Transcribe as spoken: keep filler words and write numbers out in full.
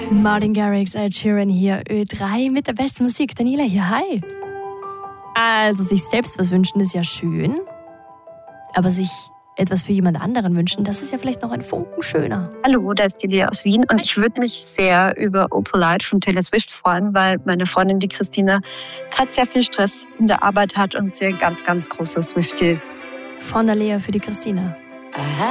Martin Garrix, Ed Sheeran hier, Ö drei mit der besten Musik. Daniela hier, hi. Also sich selbst was wünschen ist ja schön, aber sich etwas für jemand anderen wünschen, das ist ja vielleicht noch ein Funken schöner. Hallo, da ist die Lea aus Wien und ich würde mich sehr über Opalite von Taylor Swift freuen, weil meine Freundin, die Christina, gerade sehr viel Stress in der Arbeit hat und sie ein ganz, ganz großer Swiftie ist. Von der Lea für die Christina. Aha.